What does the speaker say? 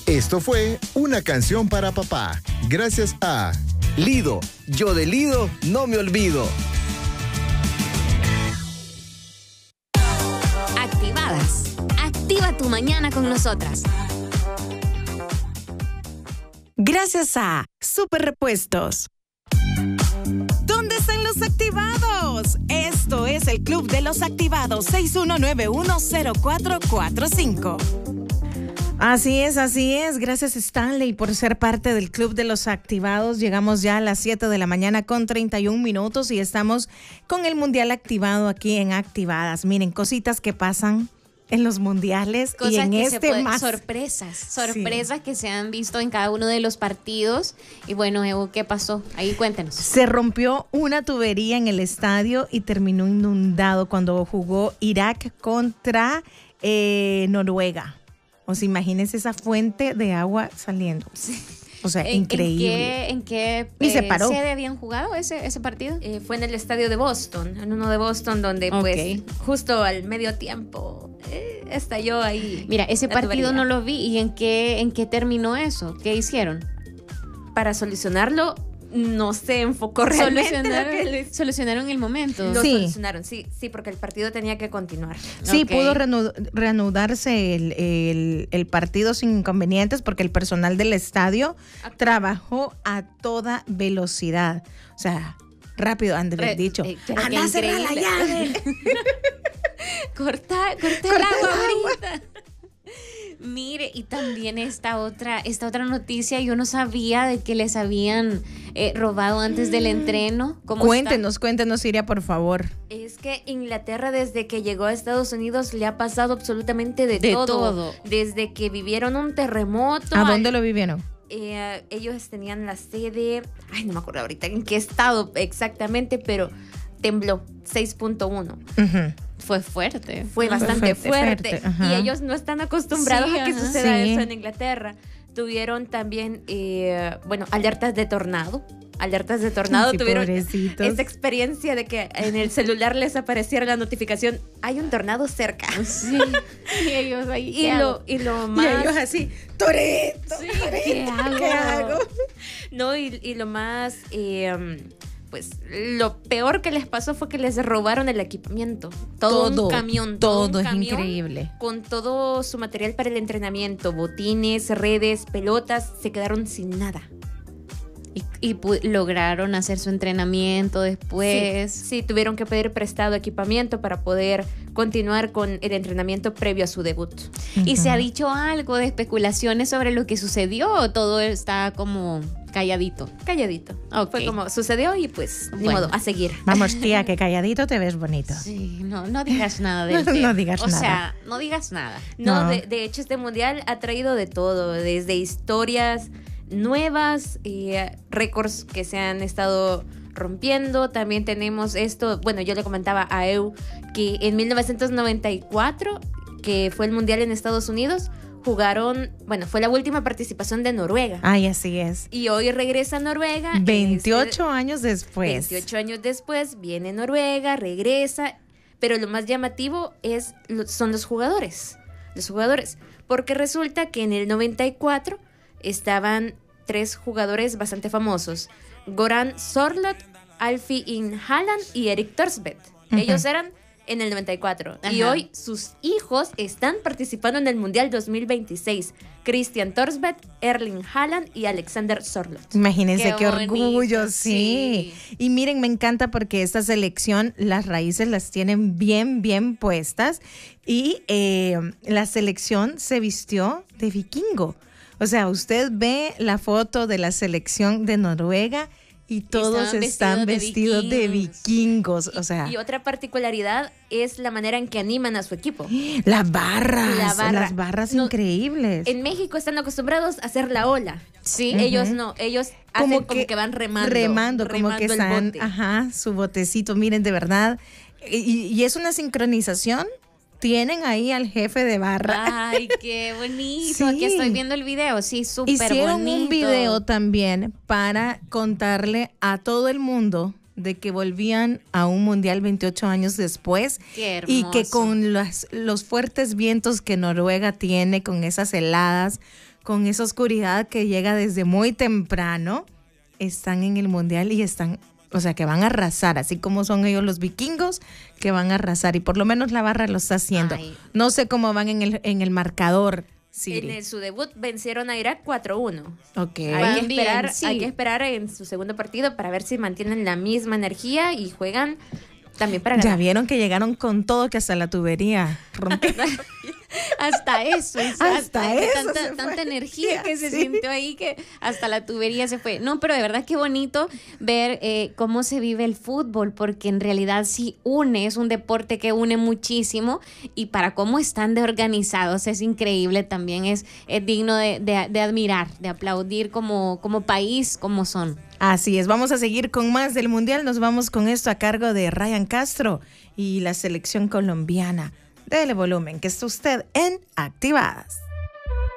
Esto fue Una canción para papá, gracias a Lido, yo de Lido no me olvido. Activadas. Activa tu mañana con nosotras. Gracias a Super Repuestos. ¿Dónde están los activados? Esto es el Club de los Activados, 61910445. Así es. Gracias, Stanley, por ser parte del Club de los Activados. Llegamos ya a las 7 de la mañana con 31 minutos y estamos con el Mundial activado aquí en Activadas. Miren, cositas que pasan en los mundiales Cosas y en que más. Sorpresas Sí. que se han visto en cada uno de los partidos. Y bueno, Evo, ¿qué pasó? Ahí cuéntenos. Se rompió una tubería en el estadio y terminó inundado cuando jugó Irak contra Noruega. O sea, imagínense esa fuente de agua saliendo. Sí. O sea, increíble. ¿En qué Y se paró. sede habían jugado ese partido? Fue en el estadio de Boston, en uno de Boston, donde pues justo al medio tiempo estalló ahí. Mira, ese la partido tubería. no lo vi. ¿Y en qué terminó eso? ¿Qué hicieron? Para solucionarlo, no se enfocó realmente. Solucionaron el momento. Lo Sí. solucionaron, sí, porque el partido tenía que continuar. Sí, Ok. pudo reanudarse el partido sin inconvenientes porque el personal del estadio trabajó a toda velocidad. O sea, rápido, han de haber dicho. pero ¡Anda qué a cerrar la increíble! llave! Corta el agua ahorita. Mire, y también esta otra noticia, yo no sabía de que les habían robado antes del entreno. ¿Cómo Cuéntenos, Iria, por favor. Es que Inglaterra, desde que llegó a Estados Unidos, le ha pasado absolutamente de todo. Desde que vivieron un terremoto. ¿A dónde lo vivieron? Ellos tenían la sede, no me acuerdo ahorita en qué estado exactamente, pero tembló 6.1. Ujú. Fue fuerte. Fue bastante fuerte. ajá. Y ellos no están acostumbrados Sí, a que ajá. suceda Sí. eso en Inglaterra. Tuvieron también, alertas de tornado. Sí, Tuvieron pobrecitos. esa experiencia de que en el celular les apareciera la notificación, hay un tornado cerca. Sí. Y ellos ahí. Y lo Y más... ellos así, Toreto. Sí, ¿qué hago? ¿Qué hago? No, y lo más... pues lo peor que les pasó fue que les robaron el equipamiento. Todo un camión. Todo un es camión increíble. Con todo su material para el entrenamiento, botines, redes, pelotas, se quedaron sin nada. Y lograron hacer su entrenamiento después. Sí, tuvieron que pedir prestado equipamiento para poder continuar con el entrenamiento previo a su debut. ¿Y se ha dicho algo de especulaciones sobre lo que sucedió o todo está como calladito? Calladito. Ok. Fue como sucedió y pues ni Bueno. modo, a seguir. Vamos, tía, que calladito te ves bonito. Sí, no digas nada del No tema. digas o nada. sea, no digas nada. No, No. de hecho este mundial ha traído de todo, desde historias nuevas, récords que se han estado rompiendo. También tenemos esto, bueno, yo le comentaba a Eu que en 1994, que fue el mundial en Estados Unidos, jugaron, fue la última participación de Noruega. Ay, así es. Y hoy regresa Noruega. 28 años después. 28 años después viene Noruega, regresa, pero lo más llamativo son los jugadores. Porque resulta que en el 94 estaban 3 jugadores bastante famosos: Goran Sorloth, Alfie In Haaland y Erik Thorstvedt. Ellos eran en el 94. Y Ajá. hoy sus hijos están participando en el Mundial 2026. Christian Thorstvedt, Erling Haaland y Alexander Sorloth. Imagínense Qué qué orgullo, bonito, sí. sí. Y miren, me encanta porque esta selección, las raíces las tienen bien puestas y la selección se vistió de vikingo. O sea, usted ve la foto de la selección de Noruega y todos están vestidos de vikingos. O sea, Y otra particularidad es la manera en que animan a su equipo. las barras, La barra. las barras No, increíbles. En México están acostumbrados a hacer la ola. Sí. Ellos no, ellos hacen como que van remando. Como que el están, bote. su botecito, miren, de verdad. Y es una sincronización. Tienen ahí al jefe de barra. Ay, qué bonito. Sí. Aquí estoy viendo el video. Sí, súper bonito. Hicieron un video también para contarle a todo el mundo de que volvían a un mundial 28 años después. Qué hermoso. Y que con los fuertes vientos que Noruega tiene, con esas heladas, con esa oscuridad que llega desde muy temprano, están en el Mundial y están, o sea, que van a arrasar, así como son ellos los vikingos, que van a arrasar. Y por lo menos la barra lo está haciendo. Ay. No sé cómo van en el marcador, Siri. En su debut vencieron a Irak 4-1. Ok. Van bien, sí. Hay que esperar en su segundo partido para ver si mantienen la misma energía y juegan también para Ya ganar. vieron que llegaron con todo, que hasta la tubería rompieron. Hasta eso, Hasta eso se fue. tanta energía que se Sí. sintió ahí que hasta la tubería se fue. No, pero de verdad qué bonito ver cómo se vive el fútbol, porque en realidad sí une, es un deporte que une muchísimo y para cómo están de organizados es increíble, también es digno de admirar, de aplaudir como país, como son. Así es, vamos a seguir con más del Mundial. Nos vamos con esto a cargo de Ryan Castro y la selección colombiana. Dele volumen, que está usted en Activadas.